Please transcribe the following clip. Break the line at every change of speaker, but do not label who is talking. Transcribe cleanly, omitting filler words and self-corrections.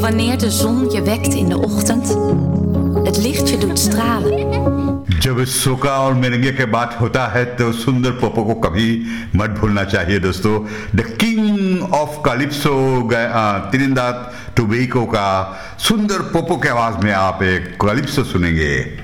wanneer de zon je wekt in de ochtend, het licht je doet stralen.
जब सोका और मेरेंगे के बात होता है तो सुंदर पोपो को कभी मत भूलना चाहिए दोस्तों। The king of calypso Trinidad Tobago का सुंदर पोपो के आवाज में आप एक कैलिप्सो सुनेंगे।